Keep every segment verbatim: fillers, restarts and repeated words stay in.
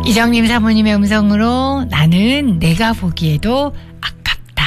이정님 사모님의 음성으로 나는 내가 보기에도 아깝다.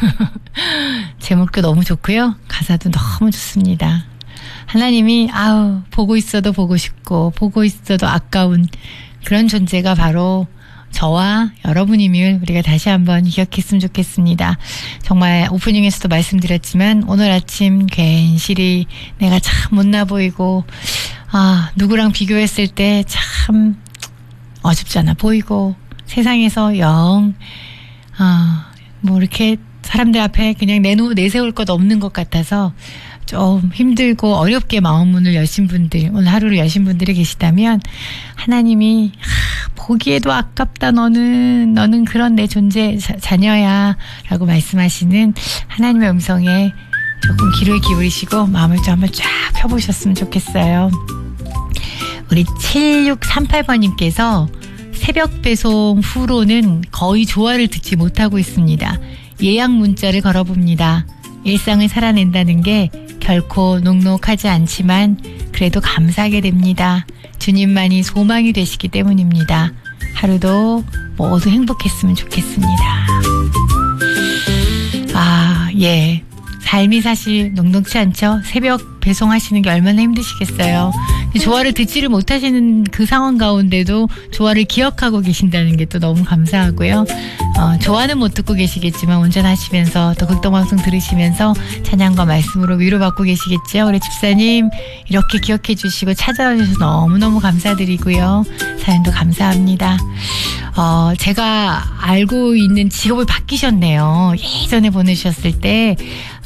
제목도 너무 좋고요. 가사도 너무 좋습니다. 하나님이 아우 보고 있어도 보고 싶고 보고 있어도 아까운 그런 존재가 바로 저와 여러분임을 우리가 다시 한번 기억했으면 좋겠습니다. 정말 오프닝에서도 말씀드렸지만 오늘 아침 괜시리 내가 참 못나 보이고 아 누구랑 비교했을 때 참 어줍잖아 보이고 세상에서 영 아, 뭐 이렇게 사람들 앞에 그냥 내놓, 내세울 것 없는 것 같아서 좀 힘들고 어렵게 마음 문을 여신 분들, 오늘 하루를 여신 분들이 계시다면 하나님이 하, 보기에도 아깝다 너는 너는 그런 내 존재 자, 자녀야 라고 말씀하시는 하나님의 음성에 조금 귀를 기울이시고 마음을 좀 한번 쫙 펴보셨으면 좋겠어요. 우리 칠육삼팔 번님께서 새벽 배송 후로는 거의 조화를 듣지 못하고 있습니다. 예약 문자를 걸어봅니다. 일상을 살아낸다는 게 결코 녹록하지 않지만 그래도 감사하게 됩니다. 주님만이 소망이 되시기 때문입니다. 하루도 모두 행복했으면 좋겠습니다. 아, 예. 삶이 사실 녹록지 않죠? 새벽 배송하시는 게 얼마나 힘드시겠어요. 조화를 듣지를 못하시는 그 상황 가운데도 조화를 기억하고 계신다는 게 또 너무 감사하고요. 어, 조화는 못 듣고 계시겠지만 운전하시면서 또 극동방송 들으시면서 찬양과 말씀으로 위로받고 계시겠죠. 우리 집사님 이렇게 기억해 주시고 찾아와 주셔서 너무너무 감사드리고요. 사연도 감사합니다. 어, 제가 알고 있는 직업을 바뀌셨네요. 예전에 보내주셨을 때